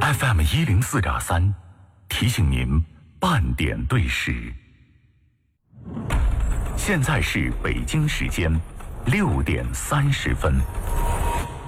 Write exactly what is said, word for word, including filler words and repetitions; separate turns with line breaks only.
F M 一零四点三，提醒您半点对时。现在是北京时间六点三十分。